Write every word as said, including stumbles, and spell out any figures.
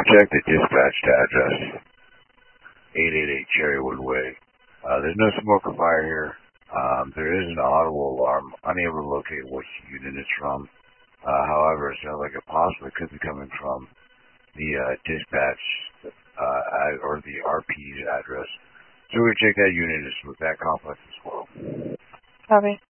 check the dispatched address, eight eighty-eight Cherrywood Way. Uh, there's no smoke or fire here. Um, there is an audible alarm, unable to locate which unit it's from. Uh, however, it sounds like it possibly could be coming from the uh, dispatch uh, ad, or the R P's address. So we're going to check that unit with that complex as well. Copy.